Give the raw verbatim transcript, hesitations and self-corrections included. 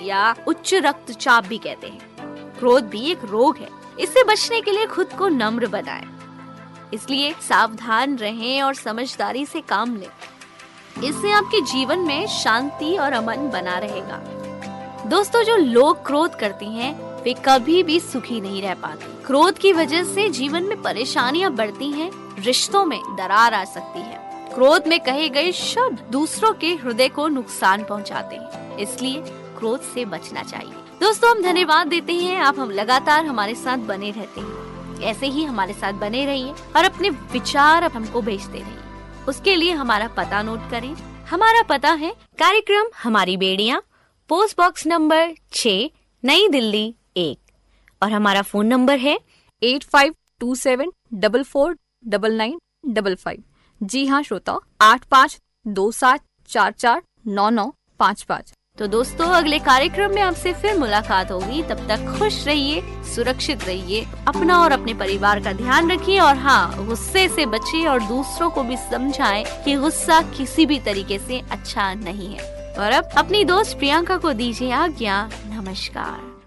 या उच्च रक्तचाप भी कहते हैं। क्रोध भी एक रोग है। इससे बचने के लिए खुद को नम्र बनाएं। इसलिए सावधान रहें और समझदारी से काम लें। इससे आपके जीवन में शांति और अमन बना रहेगा। दोस्तों, जो लोग क्रोध करते हैं वे कभी भी सुखी नहीं रह पाते। क्रोध की वजह से जीवन में परेशानियां बढ़ती हैं, रिश्तों में दरार आ सकती है। क्रोध में कहे गए शब्द दूसरों के हृदय को नुकसान पहुंचाते हैं। इसलिए क्रोध से बचना चाहिए। दोस्तों, हम धन्यवाद देते हैं, आप हम लगातार हमारे साथ बने रहते हैं। ऐसे ही हमारे साथ बने रहिए और अपने विचार हमको भेजते रहिए। उसके लिए हमारा पता नोट करें। हमारा पता है कार्यक्रम हमारी बेड़ियाँ, पोस्ट बॉक्स नंबर छह, नई दिल्ली एक, और हमारा फोन नंबर है eight five to seven double four double nine double five. जी हाँ श्रोता, आठ पाँच दो सात चार चार नौ नौ पाँच पाँच। तो दोस्तों, अगले कार्यक्रम में आपसे फिर मुलाकात होगी। तब तक खुश रहिए, सुरक्षित रहिए, अपना और अपने परिवार का ध्यान रखिए, और हाँ, गुस्से से बचिए और दूसरों को भी समझाएं कि गुस्सा किसी भी तरीके से अच्छा नहीं है। और अब अपनी दोस्त प्रियंका को दीजिए आज्ञा। नमस्कार।